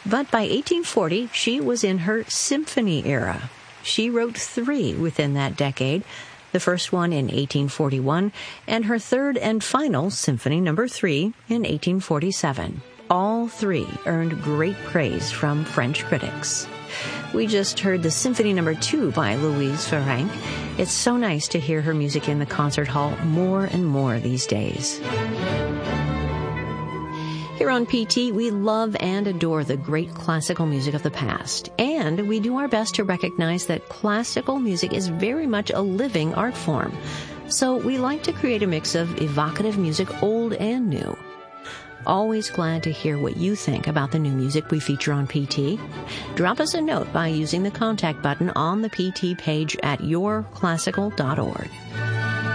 But by 1840, she was in her symphony era. She wrote 3 within that decade, the first one in 1841, and her third and final Symphony No. 3 in 1847. All 3 earned great praise from French critics. We just heard the Symphony No. 2 by Louise Ferenc. It's so nice to hear her music in the concert hall more and more these days. Here on PT, we love and adore the great classical music of the past, and we do our best to recognize that classical music is very much a living art form. So we like to create a mix of evocative music, old and new. Always glad to hear what you think about the new music we feature on PT. Drop us a note by using the contact button on the PT page at yourclassical.org.